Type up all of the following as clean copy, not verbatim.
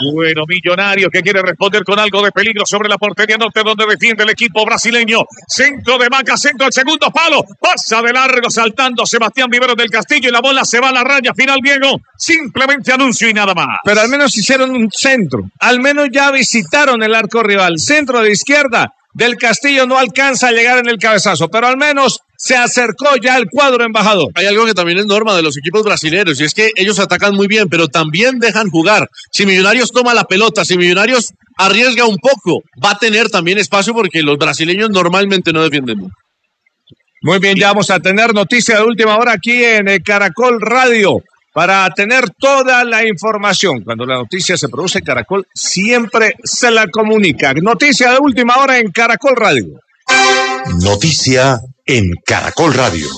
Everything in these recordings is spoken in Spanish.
Bueno, Millonario que quiere responder con algo de peligro sobre la portería norte donde defiende el equipo brasileño. Centro de Maca, centro al segundo palo. Pasa de largo saltando Sebastián Viveros del Castillo y la bola se va a la raya final, Diego. Simplemente anuncio y nada más. Pero al menos hicieron un centro. Al menos ya visitaron el arco rival. Centro de izquierda. Del Castillo no alcanza a llegar en el cabezazo, pero al menos se acercó ya el cuadro embajador. Hay algo que también es norma de los equipos brasileños y es que ellos atacan muy bien, pero también dejan jugar. Si Millonarios toma la pelota, si Millonarios arriesga un poco, va a tener también espacio porque los brasileños normalmente no defienden. Muy bien, ya vamos a tener noticia de última hora aquí en Caracol Radio. Para tener toda la información, cuando la noticia se produce, Caracol siempre se la comunica. Noticia de última hora en Caracol Radio. Noticia en Caracol Radio.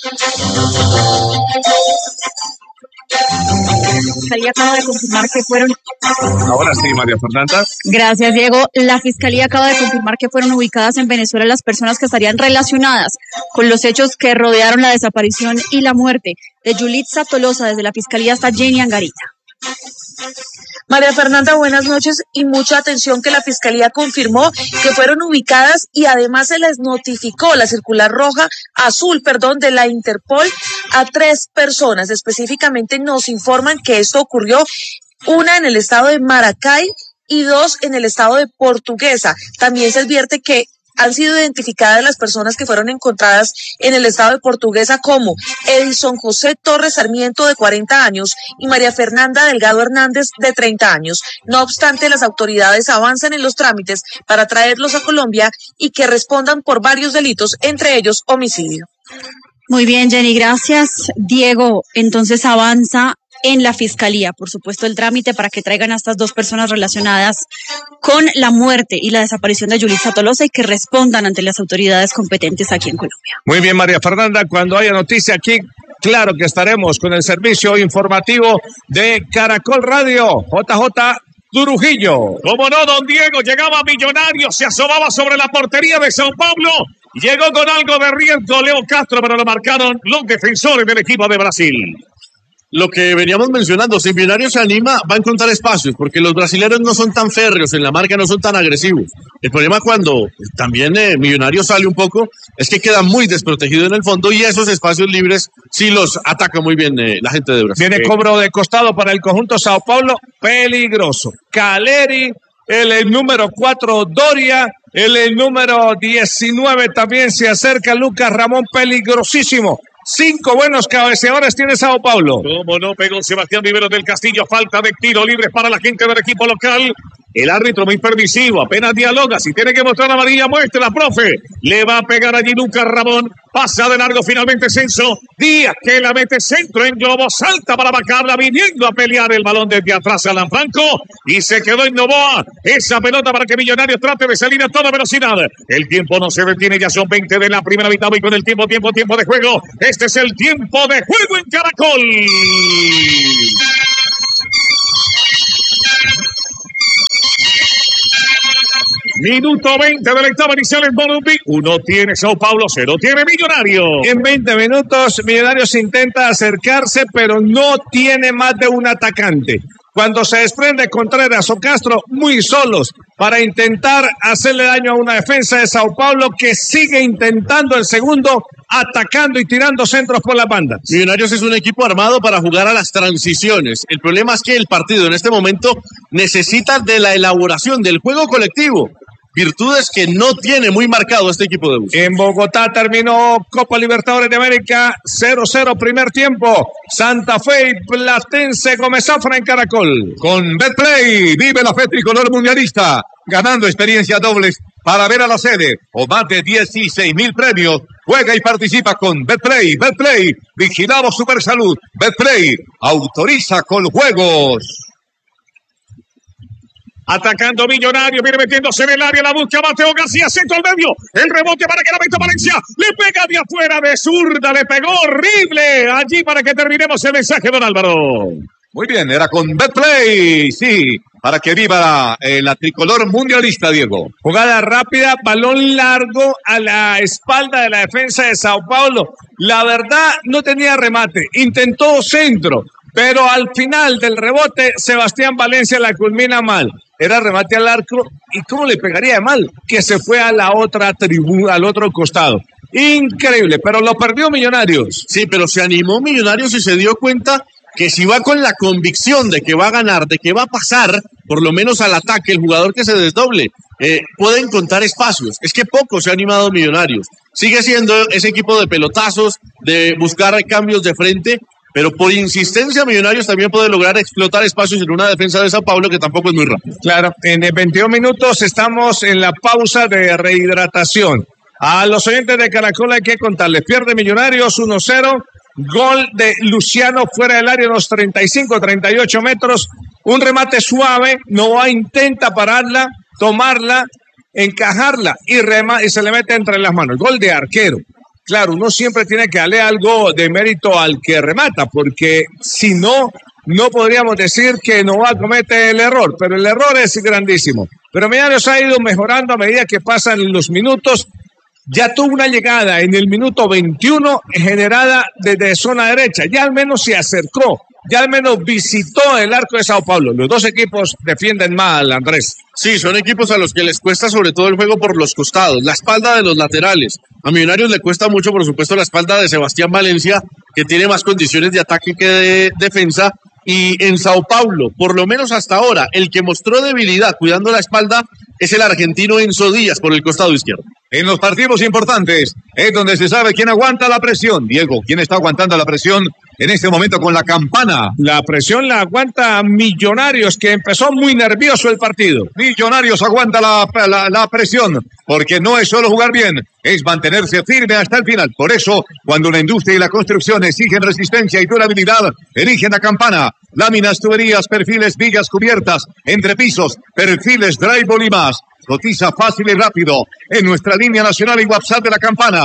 La Fiscalía acaba de confirmar que fueron... Ahora sí, María Fernanda. Gracias, Diego. La Fiscalía acaba de confirmar que fueron ubicadas en Venezuela las personas que estarían relacionadas con los hechos que rodearon la desaparición y la muerte de Yulitza Tolosa. Desde la Fiscalía hasta Jenny Angarita. María Fernanda, buenas noches y mucha atención que la Fiscalía confirmó que fueron ubicadas y además se les notificó la circular azul de la Interpol a 3 personas. Específicamente nos informan que esto ocurrió, una en el estado de Maracay y 2 en el estado de Portuguesa. También se advierte que han sido identificadas las personas que fueron encontradas en el estado de Portuguesa como Edison José Torres Sarmiento, de 40 años, y María Fernanda Delgado Hernández, de 30 años. No obstante, las autoridades avanzan en los trámites para traerlos a Colombia y que respondan por varios delitos, entre ellos homicidio. Muy bien, Jenny, gracias. Diego, entonces avanza en la Fiscalía, por supuesto, el trámite para que traigan a estas 2 personas relacionadas con la muerte y la desaparición de Yulitza Tolosa y que respondan ante las autoridades competentes aquí en Colombia. Muy bien, María Fernanda, cuando haya noticia aquí, claro que estaremos con el servicio informativo de Caracol Radio. JJ Trujillo. Como no, don Diego, llegaba Millonario, se asomaba sobre la portería de Sao Paulo. Llegó con algo de riesgo Leo Castro, pero lo marcaron los defensores del equipo de Brasil. Lo que veníamos mencionando, si Millonarios se anima, va a encontrar espacios, porque los brasileños no son tan férreos en la marca, no son tan agresivos. El problema cuando también Millonarios sale un poco, es que queda muy desprotegido en el fondo y esos espacios libres sí los ataca muy bien la gente de Brasil. Viene cobro de costado para el conjunto Sao Paulo, peligroso. Caleri, el número 4 Doria, el número 19 también se acerca Lucas Ramón, peligrosísimo. 5 buenos cabeceadores tiene Sao Paulo. Como no, pegó Sebastián Viveros del Castillo. Falta de tiro libre para la gente del equipo local. El árbitro muy permisivo, apenas dialoga. Si tiene que mostrar amarilla, muestra, profe. Le va a pegar allí Lucas Ramón. Pasa de largo finalmente Censo. Díaz que la mete centro en globo. Salta para bajarla, viniendo a pelear el balón desde atrás Alan Franco. Y se quedó en Novoa. Esa pelota para que Millonarios trate de salir a toda velocidad. El tiempo no se detiene, ya son 20 de la primera mitad. Y con el tiempo de juego. Este es el tiempo de juego en Caracol. Minuto 20 de la octava inicial en Morumbi. 1 tiene Sao Paulo, 0 tiene Millonario. En 20 minutos, Millonarios intenta acercarse, pero no tiene más de un atacante. Cuando se desprende Contreras o Castro, muy solos para intentar hacerle daño a una defensa de Sao Paulo que sigue intentando el segundo, atacando y tirando centros por las bandas. Millonarios es un equipo armado para jugar a las transiciones. El problema es que el partido en este momento necesita de la elaboración del juego colectivo. Virtudes que no tiene muy marcado este equipo de bus. En Bogotá terminó Copa Libertadores de América 0-0 primer tiempo. Santa Fe y Platense Gómez Zafra en Caracol. Con Betplay vive la fe tricolor mundialista, ganando experiencias dobles para ver a la sede o más de 16,000 premios. Juega y participa con Betplay. Betplay, vigilado Supersalud. Betplay, autoriza con juegos. Atacando Millonario, viene metiéndose en el área, la busca Mateo García, centro al medio, el rebote para que la meta Valencia, le pega de afuera de zurda, le pegó horrible, allí para que terminemos el mensaje, don Álvaro. Muy bien, era con Betplay, sí, para que viva la tricolor mundialista, Diego. Jugada rápida, balón largo a la espalda de la defensa de Sao Paulo. La verdad, no tenía remate, intentó centro, pero al final del rebote, Sebastián Valencia la culmina mal. Era remate al arco, ¿y cómo le pegaría de mal? Que se fue a la otra tribuna, al otro costado. Increíble, pero lo perdió Millonarios. Sí, pero se animó Millonarios y se dio cuenta que si va con la convicción de que va a ganar, de que va a pasar, por lo menos al ataque, el jugador que se desdoble, puede encontrar espacios. Es que poco se ha animado Millonarios. Sigue siendo ese equipo de pelotazos, de buscar cambios de frente, pero por insistencia Millonarios también puede lograr explotar espacios en una defensa de Sao Paulo que tampoco es muy rápida. Claro, en 22 minutos estamos en la pausa de rehidratación. A los oyentes de Caracol hay que contarles, pierde Millonarios 1-0, gol de Luciano fuera del área, unos 35-38 metros, un remate suave, Novoa intenta pararla, tomarla, encajarla y se le mete entre las manos, gol de arquero. Claro, uno siempre tiene que darle algo de mérito al que remata, porque si no, no podríamos decir que Novoa comete el error, pero el error es grandísimo. Pero Millonarios ha ido mejorando a medida que pasan los minutos. Ya tuvo una llegada en el minuto 21 generada desde zona derecha, ya al menos se acercó, ya al menos visitó el arco de Sao Paulo. Los dos equipos defienden mal, Andrés. Sí, son equipos a los que les cuesta sobre todo el juego por los costados, la espalda de los laterales. A Millonarios le cuesta mucho, por supuesto, la espalda de Sebastián Valencia, que tiene más condiciones de ataque que de defensa. Y en Sao Paulo, por lo menos hasta ahora, el que mostró debilidad cuidando la espalda es el argentino Enzo Díaz por el costado izquierdo. En los partidos importantes es donde se sabe quién aguanta la presión. Diego, ¿quién está aguantando la presión en este momento con la campana? La presión la aguanta Millonarios, que empezó muy nervioso el partido. Millonarios aguanta la presión, porque no es solo jugar bien, es mantenerse firme hasta el final. Por eso, cuando la industria y la construcción exigen resistencia y durabilidad, eligen la campana. Láminas, tuberías, perfiles, vigas cubiertas, entrepisos, perfiles, drywall y más. Cotiza fácil y rápido en nuestra línea nacional y WhatsApp de la campana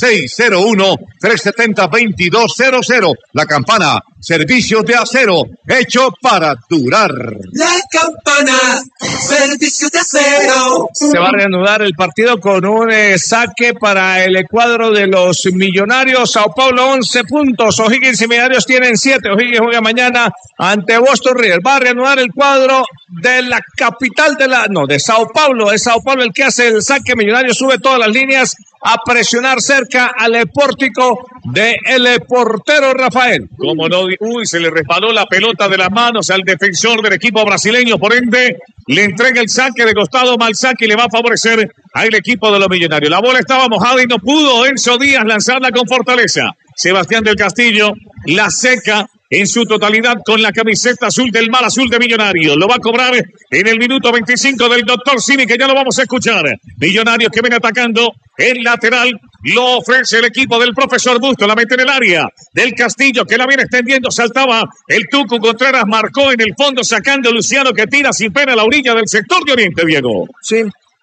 601-370-2200. La campana, servicios de acero hecho para durar. La campana, servicios de acero. Se va a reanudar el partido con un saque para el cuadro de los Millonarios. Sao Paulo 11 puntos, O'Higgins y Millonarios tienen 7. O'Higgins juega mañana ante Boston River. Va a reanudar el cuadro de la capital de Sao Paulo. Es Sao Paulo el que hace el saque. Millonarios sube todas las líneas a presionar cerca al pórtico del portero Rafael. Como no, se le resbaló la pelota de las manos al defensor del equipo brasileño, por ende le entrega el saque de costado, mal saque, y le va a favorecer al equipo de los Millonarios. La bola estaba mojada y no pudo Enzo Díaz lanzarla con fortaleza. Sebastián del Castillo la seca en su totalidad con la camiseta azul del mal azul de Millonarios. Lo va a cobrar en el minuto 25 del doctor Simi, que ya lo vamos a escuchar. Millonarios que ven atacando el lateral, lo ofrece el equipo del profesor Busto, la mete en el área del Castillo, que la viene extendiendo, saltaba el Tucu Contreras, marcó en el fondo, sacando Luciano, que tira sin pena a la orilla del sector de Oriente, Diego. Sí,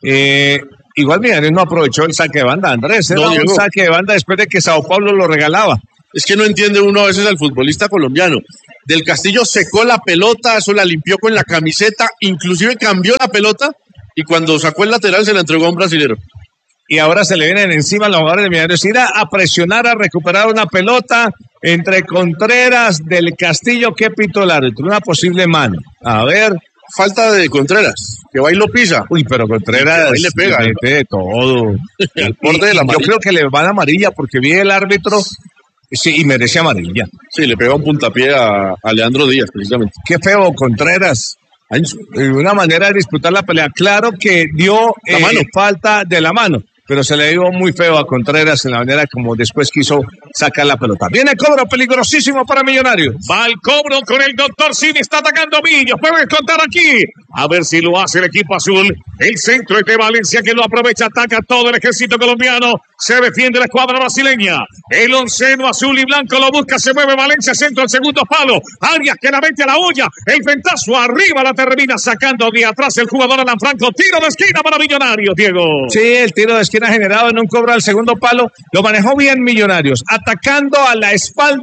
igual Millonarios no aprovechó el saque de banda, Andrés, era un saque de banda después de que Sao Paulo lo regalaba. Es que no entiende uno a veces al futbolista colombiano. Del Castillo secó la pelota, eso la limpió con la camiseta, inclusive cambió la pelota y cuando sacó el lateral se la entregó a un brasilero. Y ahora se le vienen encima a los jugadores de Millonarios. Ir a presionar, a recuperar una pelota entre Contreras, del Castillo. ¿Qué pitó el árbitro? Una posible mano. A ver. Falta de Contreras, que va y lo pisa. Uy, pero Contreras ahí le pega, de todo. El borde de la yo creo que le van a amarilla porque vi el árbitro. Sí, y merece amarilla. Sí, le pega un puntapié a Leandro Díaz, precisamente. Qué feo, Contreras. Una manera de disputar la pelea. Claro que dio la mano. Falta de la mano, pero se le dio muy feo a Contreras en la manera como después quiso sacar la pelota. Viene cobro peligrosísimo para Millonarios. Va el cobro con el doctor Simi, está atacando Millos. Pueden contar aquí. A ver si lo hace el equipo azul. El centro es de Valencia, que lo aprovecha, ataca todo el ejército colombiano. Se defiende la escuadra brasileña. El onceno azul y blanco lo busca, se mueve Valencia, centro al segundo palo. Arias que la mete a la olla. El ventazo arriba la termina sacando de atrás el jugador Alan Franco. Tiro de esquina para Millonarios, Diego. Sí, el tiro de esquina generado en un cobro al segundo palo. Lo manejó bien Millonarios, atacando a la espalda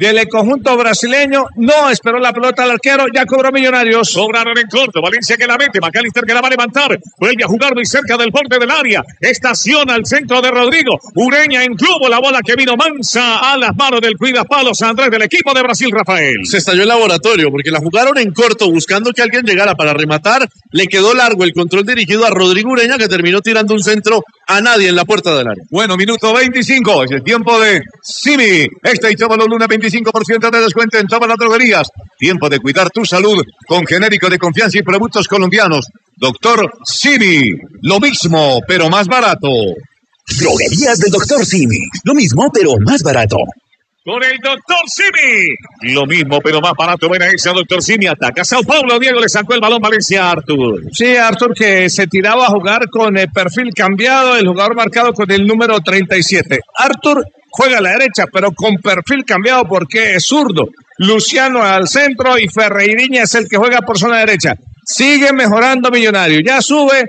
del conjunto brasileño. No esperó la pelota al arquero, ya cobró Millonarios. Sobraron en corto, Valencia que la mete, McAllister que la va a levantar, vuelve a jugar muy cerca del borde del área, estaciona al centro de Rodrigo, Ureña en globo, la bola que vino mansa a las manos del cuidapalos Andrés del equipo de Brasil, Rafael. Se estalló el laboratorio porque la jugaron en corto buscando que alguien llegara para rematar, le quedó largo el control dirigido a Rodrigo Ureña que terminó tirando un centro a nadie en la puerta del área. Bueno, minuto 25, es el tiempo de Simi. Este y Chávalo Luna, 25% de descuento en todas las droguerías. Tiempo de cuidar tu salud con genérico de confianza y productos colombianos. Doctor Simi, lo mismo, pero más barato. Droguerías del Doctor Simi, lo mismo, pero más barato. Con el Doctor Simi, lo mismo pero más barato. Buena esa, Doctor Simi, ataca Sao Paulo, Diego le sacó el balón Valencia a Arthur. Sí, Arthur que se tiraba a jugar con el perfil cambiado, el jugador marcado con el número 37. Arthur juega a la derecha, pero con perfil cambiado porque es zurdo. Luciano al centro y Ferreiriña es el que juega por zona derecha. Sigue mejorando Millonarios, ya sube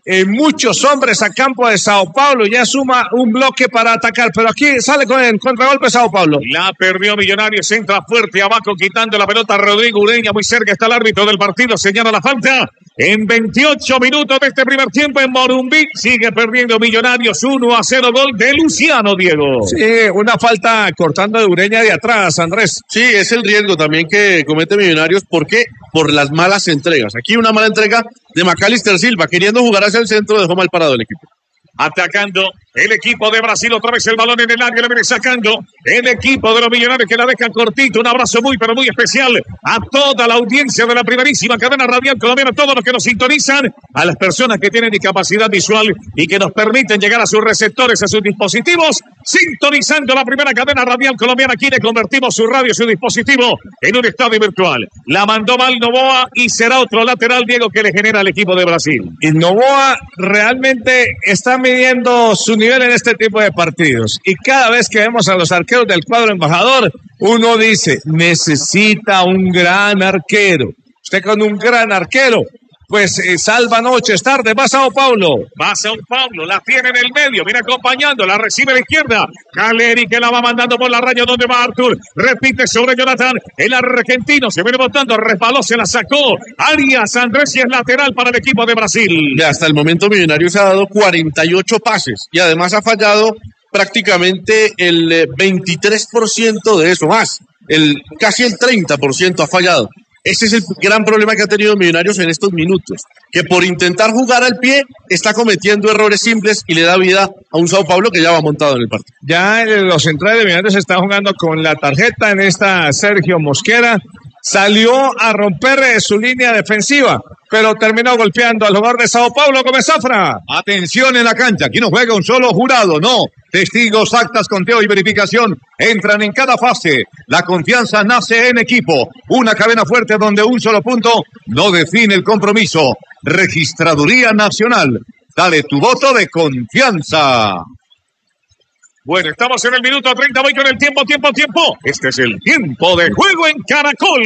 muchos hombres a campo de Sao Paulo, ya suma un bloque para atacar, pero aquí sale con el contragolpe Sao Paulo. La perdió Millonarios, entra fuerte abajo quitando la pelota Rodrigo Ureña, muy cerca está el árbitro del partido, señala la falta. En 28 minutos de este primer tiempo en Morumbí, sigue perdiendo Millonarios 1-0, gol de Luciano, Diego. Sí, una falta cortando de Ureña de atrás, Andrés. Sí, es el riesgo también que comete Millonarios, ¿por qué? Por las malas entregas. Aquí una mala entrega de McAllister Silva, queriendo jugar hacia el centro, dejó mal parado el equipo. Atacando el equipo de Brasil, otra vez el balón en el área, le viene sacando el equipo de los Millonarios que la dejan cortito. Un abrazo muy, pero muy especial a toda la audiencia de la primerísima cadena radial colombiana, a todos los que nos sintonizan, a las personas que tienen discapacidad visual y que nos permiten llegar a sus receptores, a sus dispositivos, sintonizando la primera cadena radial colombiana. Aquí le convertimos su radio, su dispositivo, en un estadio virtual. La mandó mal Novoa y será otro lateral, Diego, que le genera al equipo de Brasil. Y Novoa realmente está midiendo su nivel en este tipo de partidos. Y cada vez que vemos a los arqueros del cuadro embajador, uno dice, necesita un gran arquero. Usted con un gran arquero, pues salva noches, tarde, va a Sao Paulo. Va a Sao Paulo, la tiene en el medio, viene acompañando, la recibe a la izquierda. Caleri que la va mandando por la raya donde va Arthur. Repite sobre Jonathan, el argentino se viene botando, resbaló, se la sacó. Arias Andrés y es lateral para el equipo de Brasil. Hasta el momento Millonarios ha dado 48 pases y además ha fallado prácticamente el 23% de eso, más, casi el 30% ha fallado. Ese es el gran problema que ha tenido Millonarios en estos minutos, que por intentar jugar al pie está cometiendo errores simples y le da vida a un Sao Paulo que ya va montado en el partido. Ya los centrales de Millonarios están jugando con la tarjeta en esta. Sergio Mosquera salió a romper su línea defensiva, pero terminó golpeando al jugador de Sao Paulo, Gómez Zafra. Atención en la cancha, aquí no juega un solo jurado, no. Testigos, actas, conteo y verificación entran en cada fase. La confianza nace en equipo. Una cadena fuerte donde un solo punto no define el compromiso. Registraduría Nacional. Dale tu voto de confianza. Bueno, estamos en el minuto 30, voy con el tiempo. Este es el tiempo de juego en Caracol.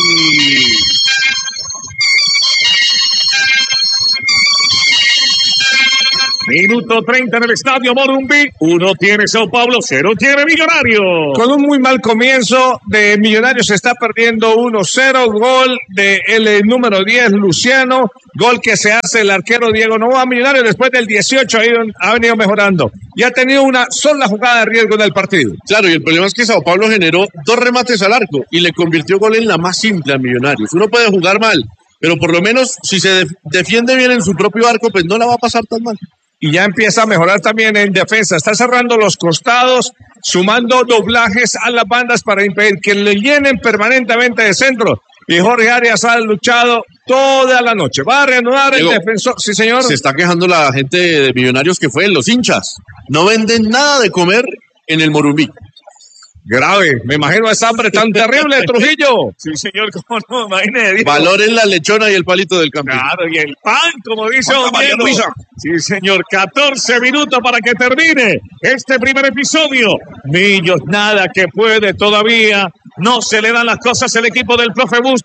Minuto 30 en el estadio Morumbí. 1 tiene Sao Paulo, 0 tiene Millonarios. Con un muy mal comienzo de Millonarios se está perdiendo 1-0. Gol de el número 10, Luciano. Gol que se hace el arquero Diego Novoa. Millonarios después del 18 ha venido mejorando. Y ha tenido una sola jugada de riesgo en el partido. Claro, y el problema es que Sao Paulo generó 2 remates al arco y le convirtió gol en la más simple a Millonarios. Uno puede jugar mal, pero por lo menos si se defiende bien en su propio arco, pues no la va a pasar tan mal. Y ya empieza a mejorar también en defensa. Está cerrando los costados, sumando doblajes a las bandas para impedir que le llenen permanentemente de centro. Y Jorge Arias ha luchado toda la noche. Va a reanudar el defensor. Sí, señor. Se está quejando la gente de Millonarios que fue, los hinchas. No venden nada de comer en el Morumbí. Grave, me imagino esa hambre tan terrible, Trujillo. Sí, señor, cómo no, imagínate. Valoren la lechona y el palito del campo. Claro, y el pan, como dice Diego. Sí, señor, 14 minutos para que termine este primer episodio. Millos, nada que puede todavía. No se le dan las cosas al equipo del profe Bustos.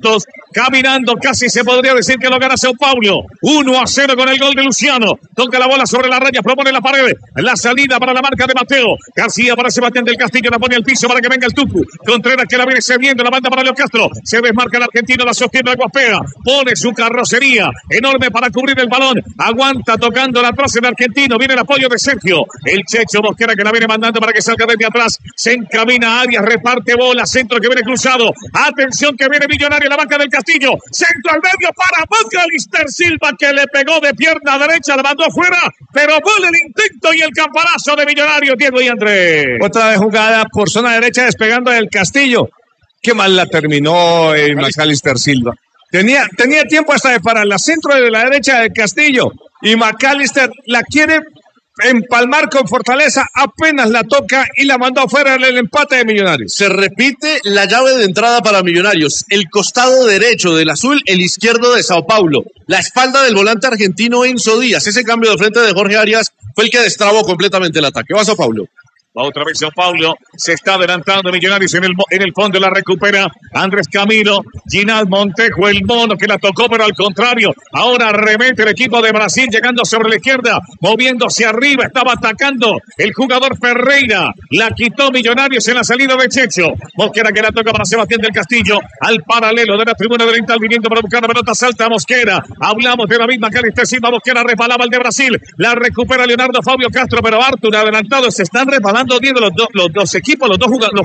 caminando, casi se podría decir que lo gana Sao Paulo. 1-0 con el gol de Luciano. Toca la bola sobre la raya, propone la pared. La salida para la marca de Mateo. García para Sebastián del Castillo, la pone al piso para que venga el Tucu. Contreras que la viene cediendo, la banda para Leo Castro. Se desmarca el argentino, la sostiene, la guapea. Pone su carrocería enorme para cubrir el balón. Aguanta tocando la atrás el argentino. Viene el apoyo de Sergio. El Checho Mosquera que la viene mandando para que salga desde atrás. Se encamina a Arias, reparte bola. Centro que viene cruzado. Atención que viene Millonario en la banca del Castillo. Centro al medio para Macalister Silva que le pegó de pierna derecha. La mandó afuera. Pero vuelve el intento y el campanazo de Millonario, Diego y Andrés. Otra vez jugada por zona derecha despegando del Castillo. Qué mal la terminó el Macalister Silva. Tenía tiempo hasta de parar la centro de la derecha del Castillo. Y Macalister la quiere empalmar con fortaleza, apenas la toca y la mandó afuera en el empate de Millonarios. Se repite la llave de entrada para Millonarios. El costado derecho del azul, el izquierdo de Sao Paulo. La espalda del volante argentino Enzo Díaz. Ese cambio de frente de Jorge Arias fue el que destrabó completamente el ataque. Va Sao Paulo. Va otra vez Sao Paulo, se está adelantando Millonarios en el fondo, la recupera Andrés Camilo, Ginal Montejo, el mono que la tocó, pero al contrario, ahora remete el equipo de Brasil llegando sobre la izquierda, moviéndose arriba, estaba atacando el jugador Ferreira, la quitó Millonarios en la salida de Checho, Mosquera que la toca para Sebastián del Castillo, al paralelo de la tribuna oriental viniendo para buscar la pelota, salta Mosquera, hablamos de la misma Macalister Silva, Mosquera resbalaba el de Brasil, la recupera Leonardo Fabio Castro, pero Arthur adelantado, se están resbalando bien de los dos equipos, los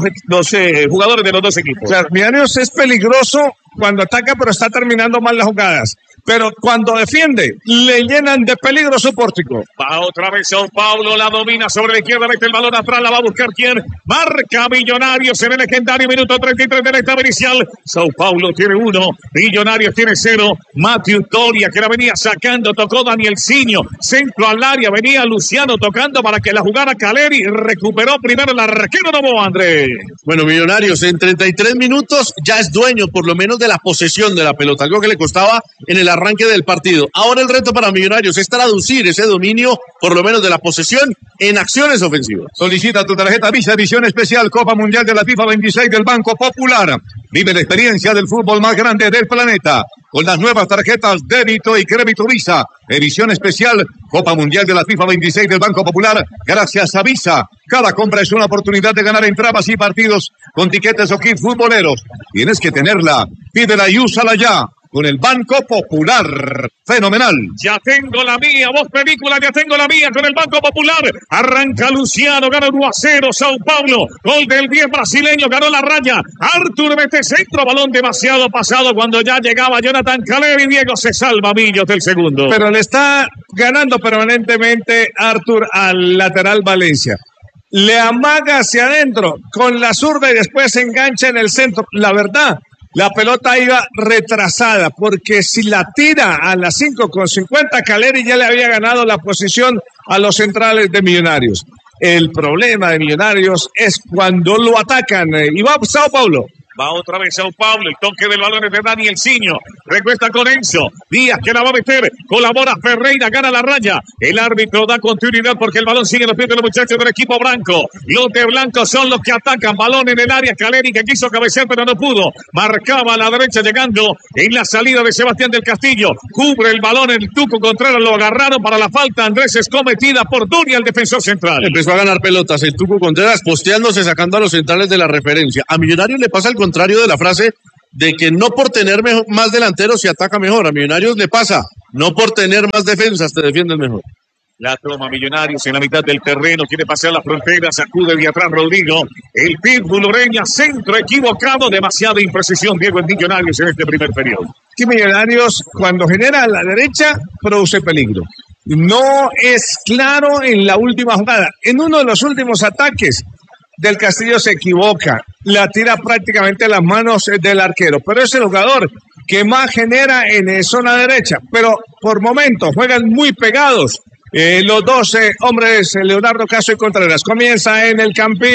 jugadores de los dos equipos. Claro, Millonarios es peligroso cuando ataca, pero está terminando mal las jugadas. Pero cuando defiende, le llenan de peligro su pórtico. Va otra vez Sao Paulo, la domina sobre la izquierda, mete el balón atrás, la va a buscar quién. Marca Millonarios en el legendario minuto 33 de la etapa inicial. Sao Paulo tiene 1, Millonarios tiene 0. Matthew Toria que la venía sacando, tocó Daniel Ciño. Centro al área, venía Luciano tocando para que la jugara Caleri. Recuperó primero el arquero Novoa, Andrés. Bueno, Millonarios en 33 minutos ya es dueño por lo menos de la posesión de la pelota, algo que le costaba en el arranque del partido. Ahora el reto para Millonarios es traducir ese dominio, por lo menos de la posesión, en acciones ofensivas. Solicita tu tarjeta Visa Edición Especial Copa Mundial de la FIFA 26 del Banco Popular. Vive la experiencia del fútbol más grande del planeta con las nuevas tarjetas débito y crédito Visa. Edición especial Copa Mundial de la FIFA 26 del Banco Popular. Gracias a Visa. Cada compra es una oportunidad de ganar entradas y partidos con tiquetes o kits futboleros. Tienes que tenerla. Pídela y úsala ya. Con el Banco Popular. Fenomenal. Ya tengo la mía, voz película, ya tengo la mía con el Banco Popular. Arranca Luciano, gana 1-0 Sao Paulo. Gol del 10 brasileño, ganó la raya. Arthur mete centro, balón demasiado pasado cuando ya llegaba Jonathan Caleri. Diego se salva Millos del segundo. Pero le está ganando permanentemente Arthur al lateral Valencia. Le amaga hacia adentro con la zurda y después se engancha en el centro. La verdad, la pelota iba retrasada, porque si la tira a las 5:50, Caleri ya le había ganado la posición a los centrales de Millonarios. El problema de Millonarios es cuando lo atacan. Y va Sao Paulo. Va otra vez Sao Paulo, el toque del balón es de Daniel Ciño, recuesta con Enzo, Díaz que la va a meter, colabora Ferreira, gana la raya, el árbitro da continuidad porque el balón sigue en los pies de los muchachos del equipo blanco, los de blanco son los que atacan, balón en el área, Caleri que quiso cabecear pero no pudo, marcaba a la derecha llegando en la salida de Sebastián del Castillo, cubre el balón el Tuco Contreras, lo agarraron para la falta, Andrés es cometida por Duria, el defensor central. Empezó a ganar pelotas el Tuco Contreras posteándose, sacando a los centrales de la referencia. A Millonarios le pasa el contrario de la frase de que no por tener más delanteros se ataca mejor. A Millonarios le pasa, no por tener más defensas te defienden mejor. La toma Millonarios en la mitad del terreno, quiere pasar la frontera, sacude de atrás Rodrigo, el pitbull Ureña, centro equivocado, demasiada imprecisión Diego en Millonarios en este primer periodo. Que Millonarios cuando genera a la derecha produce peligro. No es claro en la última jugada, en uno de los últimos ataques del Castillo se equivoca, la tira prácticamente a las manos del arquero, pero es el jugador que más genera en zona derecha, pero por momentos juegan muy pegados los dos hombres, Leonardo Caso y Contreras. Comienza en el Campín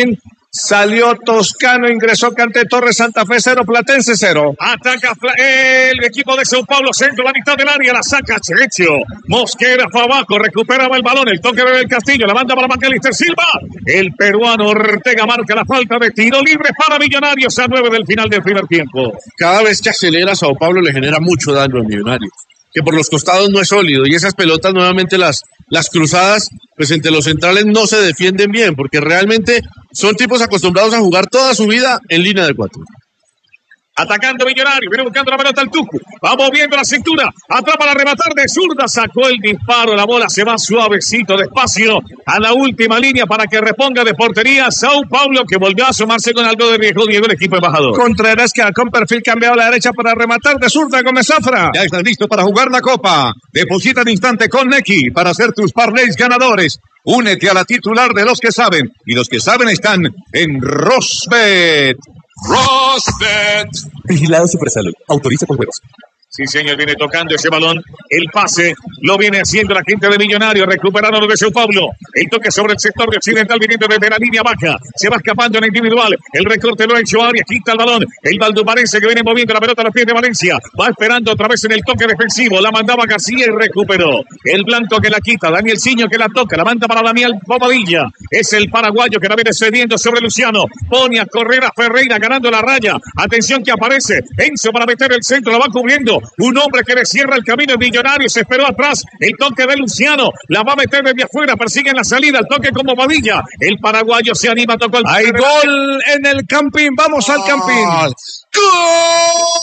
Salió Toscano, ingresó Canté Torres, Santa Fe 0, Platense 0. Ataca el equipo de Sao Paulo, centro, la mitad del área, la saca Checho. Mosquera fue abajo, recuperaba el balón, el toque de Del Castillo, la manda para Macalister Silva. El peruano Ortega marca la falta de tiro libre para Millonarios a 9 del final del primer tiempo. Cada vez que acelera Sao Paulo le genera mucho daño a Millonarios, que por los costados no es sólido, y esas pelotas nuevamente las cruzadas, pues entre los centrales no se defienden bien, porque realmente son tipos acostumbrados a jugar toda su vida en línea de 4. Atacando Millonarios, viene buscando la pelota al Tucu, va moviendo la cintura, atrapa la rematar de zurda, sacó el disparo, la bola se va suavecito, despacio, a la última línea para que reponga de portería Sao Paulo, que volvió a asomarse con algo de riesgo, Diego, el equipo embajador. Contreras que con perfil cambiado a la derecha para rematar de zurda, Gómez Zafra. Ya estás listo para jugar la Copa. Deposita al instante con Nequi para hacer tus parlays ganadores. Únete a la titular de los que saben, y los que saben están en Rosbet. Rosbet. Vigilado Supersalud. Autoriza con juegos. Sí, señor, viene tocando ese balón. El pase lo viene haciendo la gente de Millonarios. Recuperaron lo de Sao Paulo. El toque sobre el sector de occidental viniendo desde la línea baja. Se va escapando en individual. El recorte lo ha hecho Arias. Quita el balón. El valdumarense que viene moviendo la pelota a los pies de Valencia. Va esperando otra vez en el toque defensivo. La mandaba García y recuperó. El blanco que la quita. Daniel Ciño que la toca. La manda para Daniel Bobadilla. Es el paraguayo que la viene cediendo sobre Luciano. Pone a correr a Ferreira ganando la raya. Atención que aparece Enzo para meter el centro. La va cubriendo. Un hombre que le cierra el camino, Millonarios, se esperó atrás, el toque de Luciano, la va a meter desde afuera, persigue en la salida, el toque como Padilla, el paraguayo se anima, tocó el... Hay gol en el Campín, vamos al Campín. ¡Gol!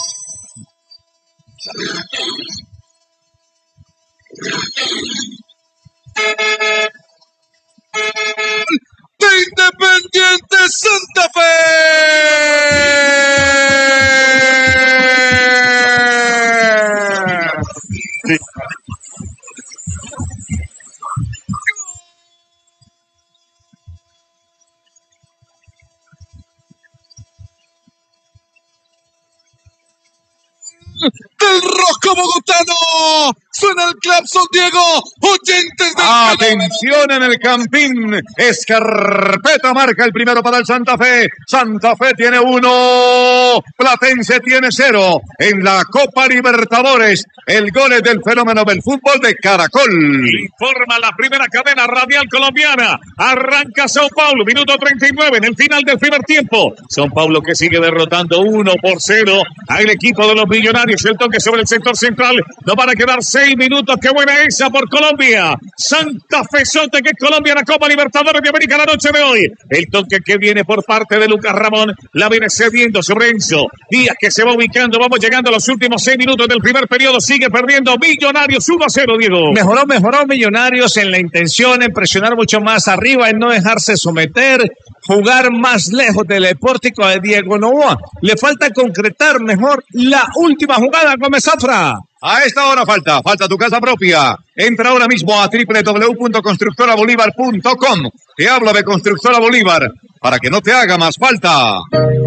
De Independiente Santa Fe. Sí. Del Rosco Bogotano. Suena el claxon, Diego. Oyentes del Atención en el Campín. Escarpeta marca el primero para el Santa Fe. Santa Fe tiene 1. Platense tiene 0. En la Copa Libertadores, el gol es del fenómeno del fútbol de Caracol. Informa la primera cadena radial colombiana. Arranca Sao Paulo, minuto 39 en el final del primer tiempo. Sao Paulo que sigue derrotando 1-0 al equipo de los Millonarios. El toque sobre el sector central. No van a quedar 6 minutos. Qué buena esa por Colombia. Santa Fe Sote, que es Colombia en la Copa Libertadores de América la noche de hoy. El toque que viene por parte de Lucas Ramón. La viene cediendo sobre Enzo Díaz, que se va ubicando. Vamos llegando a los últimos 6 minutos del primer periodo. Sigue perdiendo Millonarios 1-0, Diego. Mejoró Millonarios en la intención, en presionar mucho más arriba, en no dejarse someter, jugar más lejos del pórtico de Diego Novoa. Le falta concretar mejor la última jugada, Gómez Zafra. A esta hora falta tu casa propia. Entra ahora mismo a www.constructorabolívar.com. Te habla de Constructora Bolívar para que no te haga más falta.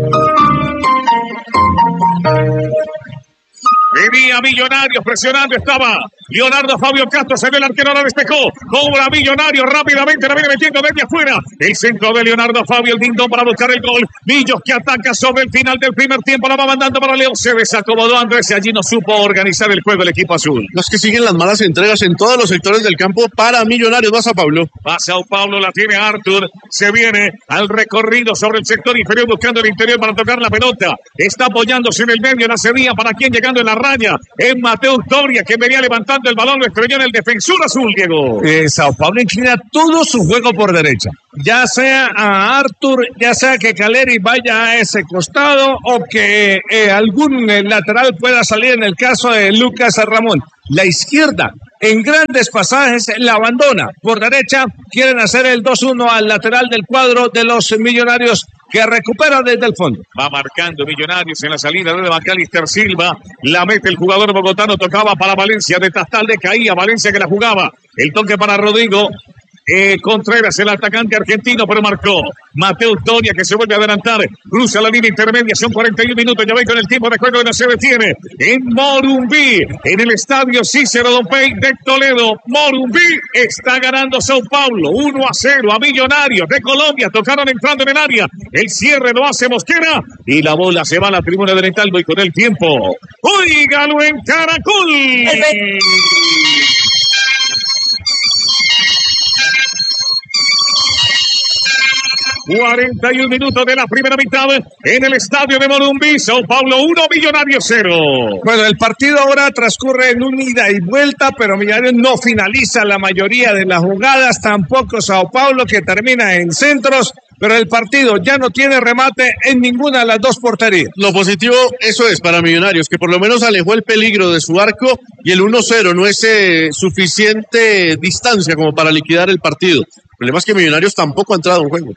Venía Millonarios presionando, estaba Leonardo Fabio Castro, se ve el arquero, la despejó, cobra Millonarios rápidamente, la viene metiendo desde afuera, el centro de Leonardo Fabio, el dindón para buscar el gol, Millos que ataca sobre el final del primer tiempo, la va mandando para Leo, se desacomodó Andrés y allí no supo organizar el juego el equipo azul. Los que siguen las malas entregas en todos los sectores del campo para Millonarios. Va Sao Paulo. Va Sao Paulo, la tiene Arthur, se viene al recorrido sobre el sector inferior buscando el interior para tocar la pelota, está apoyándose en el medio, la cedía para quien llegando en la raya, es Mateo Doria que venía levantando el balón, lo estrelló en el defensor azul, Diego. Sao Paulo inclina todo su juego por derecha, ya sea a Arthur, ya sea que Caleri vaya a ese costado o que algún lateral pueda salir en el caso de Lucas Ramón. La izquierda en grandes pasajes la abandona, por derecha quieren hacer el 2-1 al lateral del cuadro de los Millonarios, que recupera desde el fondo. Va marcando Millonarios en la salida de Macalister Silva. La mete el jugador bogotano, tocaba para Valencia, de Tastalde caía, Valencia que la jugaba. El toque para Rodrigo. Contreras, el atacante argentino, pero marcó. Mateo Doria, que se vuelve a adelantar. Cruza la línea intermedia. Son 41 minutos. Ya ven con el tiempo de juego que no se detiene. En Morumbí, en el estadio Cícero Dompey de Toledo. Morumbí está ganando Sao Paulo 1-0 a Millonarios de Colombia. Tocaron entrando en el área. El cierre lo hace Mosquera. Y la bola se va a la tribuna del Entalbo y con el tiempo. ¡Óigalo en Caracol! 41 minutos de la primera mitad en el estadio de Morumbí. Sao Paulo 1, Millonarios 0. Bueno, el partido ahora transcurre en un ida y vuelta, pero Millonarios no finaliza la mayoría de las jugadas, tampoco Sao Paulo, que termina en centros, pero el partido ya no tiene remate en ninguna de las dos porterías. Lo positivo, eso es para Millonarios, que por lo menos alejó el peligro de su arco y el 1-0 no es suficiente distancia como para liquidar el partido. El problema es que Millonarios tampoco ha entrado en juego.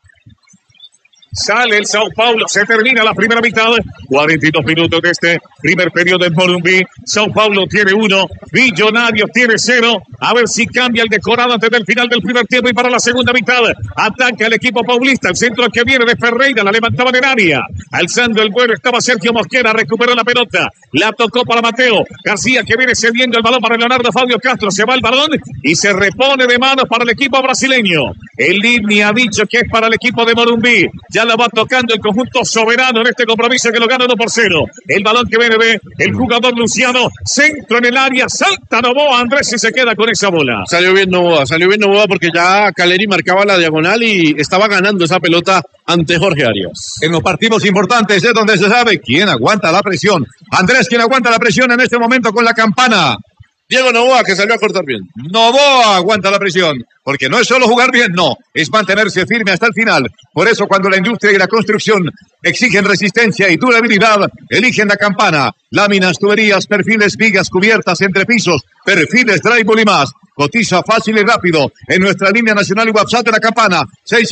Sale el Sao Paulo, se termina la primera mitad. 42 minutos de este primer periodo en Morumbí. Sao Paulo tiene 1, Millonarios tiene 0. A ver si cambia el decorado antes del final del primer tiempo y para la segunda mitad. Ataca el equipo paulista. El centro que viene de Ferreira, la levantaba en el área. Alzando el vuelo estaba Sergio Mosquera, recuperó la pelota. La tocó para Mateo García, que viene cediendo el balón para Leonardo Fabio Castro. Se va el balón y se repone de manos para el equipo brasileño. El Lini ha dicho que es para el equipo de Morumbí. Ya la va tocando el conjunto soberano en este compromiso que lo gana 1-0. El balón que viene de el jugador Luciano. Centro en el área. Salta Novoa, Andrés, y se queda con esa bola. Salió bien Novoa porque ya Caleri marcaba la diagonal y estaba ganando esa pelota ante Jorge Arias. En los partidos importantes es donde se sabe quién aguanta la presión. Andrés, ¿quién aguanta la presión en este momento con la campana? Diego Novoa, que salió a cortar bien. Novoa aguanta la presión, porque no es solo jugar bien, no, es mantenerse firme hasta el final. Por eso cuando la industria y la construcción exigen resistencia y durabilidad, eligen la campana. Láminas, tuberías, perfiles, vigas, cubiertas, entrepisos, perfiles, drywall y más. Cotiza fácil y rápido en nuestra línea nacional y WhatsApp de la campana,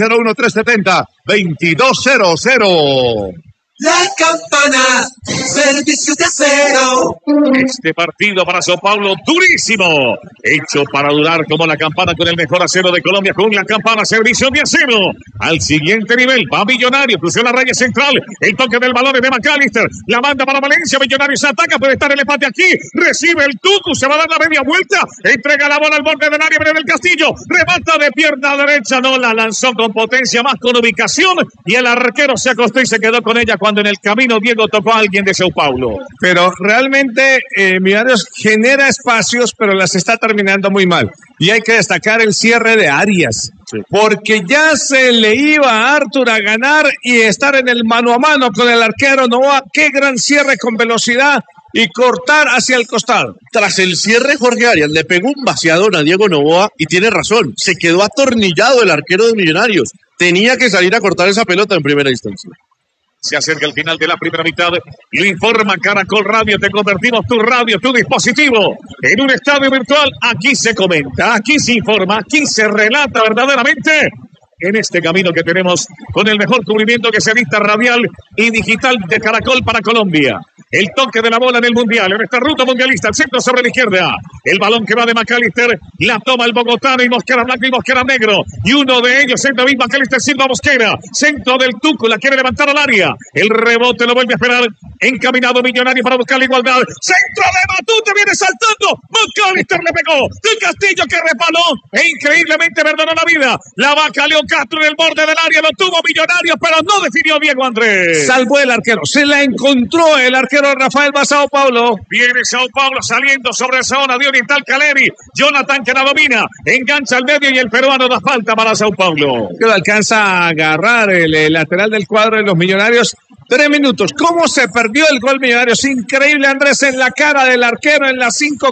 601-370-2200. La Campana, servicio de acero. Este partido para Sao Paulo, durísimo. Hecho para durar como la campana con el mejor acero de Colombia, con la Campana, servicio de acero. Al siguiente nivel, va Millonario, cruzó la raya central. El toque del balón es de McAllister. La manda para Valencia, Millonarios ataca, puede estar el empate aquí. Recibe el Tucu, se va a dar la media vuelta. Entrega la bola al borde del área, viene del Castillo. Remata de pierna derecha, no la lanzó con potencia, más con ubicación. Y el arquero se acostó y se quedó con ella cuando en el camino Diego tocó a alguien de Sao Paulo. Pero realmente Millonarios genera espacios, pero las está terminando muy mal. Y hay que destacar el cierre de Arias, porque ya se le iba a Arthur a ganar y estar en el mano a mano con el arquero Novoa. Qué gran cierre con velocidad y cortar hacia el costado. Tras el cierre, Jorge Arias le pegó un vaciadón a Diego Novoa y tiene razón, se quedó atornillado el arquero de Millonarios. Tenía que salir a cortar esa pelota en primera instancia. Se acerca el final de la primera mitad. Lo informa Caracol Radio. Te convertimos tu radio, tu dispositivo, en un estadio virtual. Aquí se comenta, aquí se informa, aquí se relata verdaderamente en este camino que tenemos con el mejor cubrimiento que se dicta radial y digital de Caracol para Colombia. El toque de la bola en el Mundial, en esta ruta mundialista, el centro sobre la izquierda. El balón que va de McAllister, la toma el bogotano y Mosquera blanco y Mosquera negro. Y uno de ellos es David McAllister Silva Mosquera. Centro del Tucu, la quiere levantar al área. El rebote lo vuelve a esperar. Encaminado Millonario para buscar la igualdad. Centro de Matute, viene saltando. McAllister le pegó. Del Castillo que repaló e increíblemente perdonó la vida. La vaca Leo Castro en el borde del área, lo tuvo Millonarios, pero no definió Diego Andrés. Salvó el arquero, se la encontró el arquero Rafael Sao Paulo. Viene Sao Paulo saliendo sobre esa zona de Oriental Caleri. Jonathan que la domina, engancha al medio y el peruano da falta para Sao Paulo. Que lo alcanza a agarrar el lateral del cuadro de los Millonarios. 3 minutos. ¿Cómo se perdió el gol Millonarios? Increíble, Andrés, en la cara del arquero en la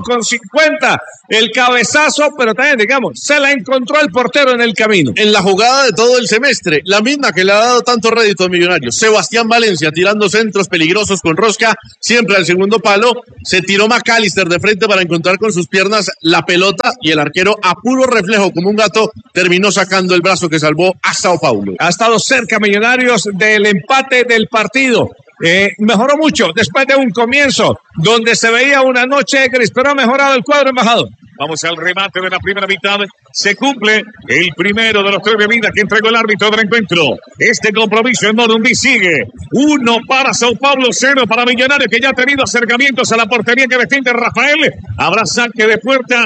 5:50. El cabezazo, pero también, digamos, se la encontró el portero en el camino. En la jugada de todo el semestre, la misma que le ha dado tanto rédito a Millonarios. Sebastián Valencia tirando centros peligrosos con rosca, siempre al segundo palo. Se tiró McAllister de frente para encontrar con sus piernas la pelota y el arquero a puro reflejo como un gato terminó sacando el brazo que salvó a Sao Paulo. Ha estado cerca Millonarios del empate del partido. mejoró mucho después de un comienzo donde se veía una noche gris, pero ha mejorado el cuadro embajador. Vamos al remate de la primera mitad. Se cumple el primero de los 3 bebidas que entregó el árbitro del encuentro. Este compromiso en Morumbi sigue. 1 para Sao Paulo, 0 para Millonarios, que ya ha tenido acercamientos a la portería que defiende Rafael. Habrá saque de puerta.